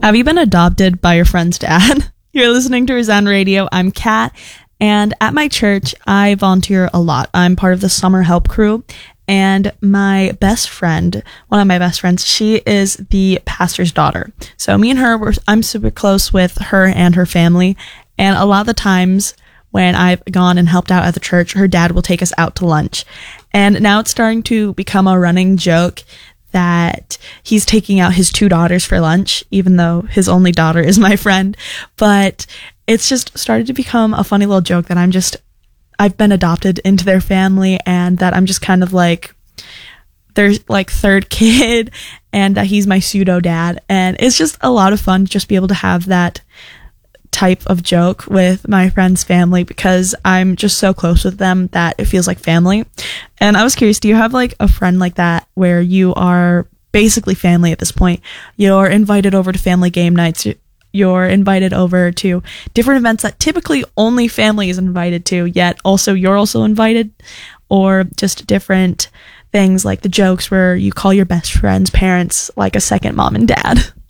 Have you been adopted by your friend's dad? You're listening to Resound Radio. I'm Kat, and at my church, I volunteer a lot. I'm part of the summer help crew, and my best friend, one of my best friends, she is the pastor's daughter. So me and her, I'm super close with her and her family, and a lot of the times when I've gone and helped out at the church, her dad will take us out to lunch. And now it's starting to become a running joke that he's taking out his two daughters for lunch, even though his only daughter is my friend. But it's just started to become a funny little joke that I've been adopted into their family, and that I'm just kind of like their like third kid, and that he's my pseudo dad. And it's just a lot of fun to just be able to have that type of joke with my friend's family, because I'm just so close with them that it feels like family. And I was curious, do you have like a friend like that where you are basically family at this point? You're invited over to family game nights, you're invited over to different events that typically only family is invited to, yet also you're also invited, or just different things like the jokes where you call your best friend's parents like a second mom and dad?